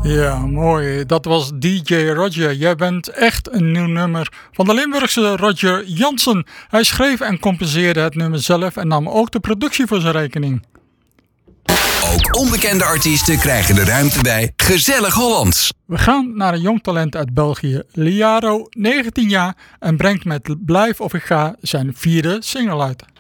Ja, mooi. Dat was DJ Roger. Jij bent echt een nieuw nummer van de Limburgse Roger Jansen. Hij schreef en composeerde het nummer zelf en nam ook de productie voor zijn rekening. Ook onbekende artiesten krijgen de ruimte bij Gezellig Hollands. We gaan naar een jong talent uit België. Liaro, 19 jaar, en brengt met Blijf of ik ga zijn 4e single uit.